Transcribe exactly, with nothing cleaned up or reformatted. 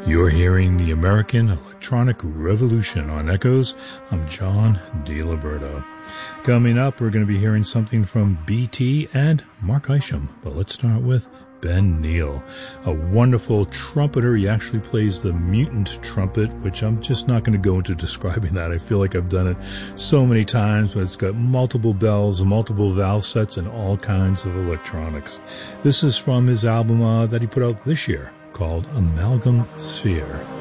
You're hearing the American Electronic Revolution on Echoes. I'm John DiLiberto. Coming up, we're going to be hearing something from B T and Mark Isham. But let's start with Ben Neal, a wonderful trumpeter. He actually plays the mutant trumpet, which I'm just not going to go into describing that. I feel like I've done it so many times, but it's got multiple bells, multiple valve sets, and all kinds of electronics. This is from his album uh, that he put out this year called Amalgam Sphere.